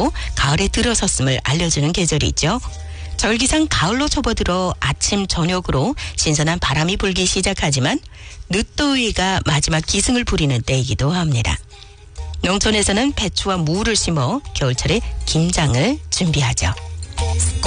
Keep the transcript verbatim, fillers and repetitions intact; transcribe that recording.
시작으로 가을에 들어섰음을 알려주는 계절이죠. 절기상 가을로 접어들어 아침 저녁으로 신선한 바람이 불기 시작하지만 늦더위가 마지막 기승을 부리는 때이기도 합니다. 농촌에서는 배추와 무를 심어 겨울철에 김장을 준비하죠.